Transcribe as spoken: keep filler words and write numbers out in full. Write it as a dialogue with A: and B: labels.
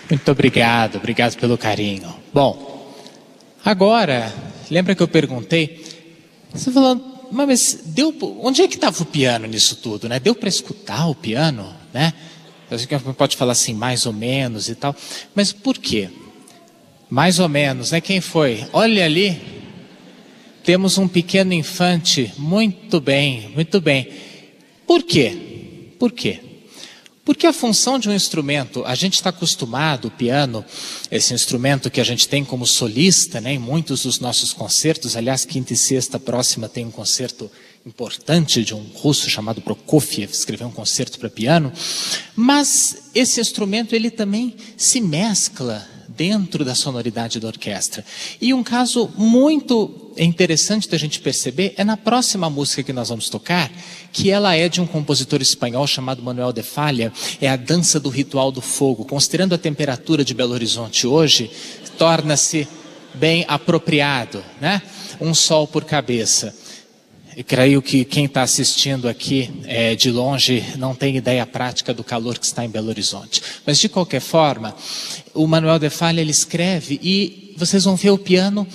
A: Muito obrigado, obrigado pelo carinho. Bom, agora, lembra que eu perguntei, você falou, mas deu, onde é que estava o piano nisso tudo, né? Deu para escutar o piano, né? Você pode falar assim, mais ou menos e tal, mas por quê? Mais ou menos, né? Quem foi? Olha ali, temos um pequeno infante, muito bem, muito bem. Por quê? Por quê? Porque a função de um instrumento, a gente está acostumado, o piano, esse instrumento que a gente tem como solista, né, em muitos dos nossos concertos, aliás, quinta e sexta próxima tem um concerto importante de um russo chamado Prokofiev, escreveu um concerto para piano, mas esse instrumento ele também se mescla dentro da sonoridade da orquestra. E um caso muito interessante da gente perceber é na próxima música que nós vamos tocar, que ela é de um compositor espanhol chamado Manuel de Falla, é a Dança do Ritual do Fogo. Considerando a temperatura de Belo Horizonte hoje, torna-se bem apropriado, né? Um sol por cabeça. Eu creio que quem está assistindo aqui é, de longe não tem ideia prática do calor que está em Belo Horizonte. Mas de qualquer forma, o Manuel de Falla ele escreve e vocês vão ver o piano